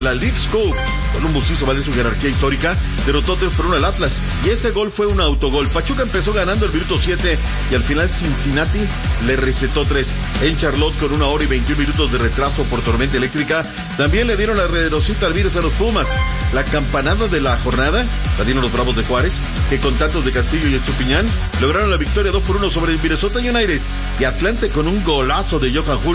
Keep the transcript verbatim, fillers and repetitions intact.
La Leagues Cup. Columbus hizo valer su jerarquía histórica, derrotó tres por uno al Atlas y ese gol fue un autogol. Pachuca empezó ganando el minuto siete y al final Cincinnati le recetó tres. En Charlotte, con una hora y veintiún minutos de retraso por tormenta eléctrica, también le dieron la redondita al virus a los Pumas. La campanada de la jornada la dieron los Bravos de Juárez, que con tantos de Castillo y Estupiñán lograron la victoria dos por uno sobre el Minnesota United. Y Atlante, con un golazo de Johan Julio,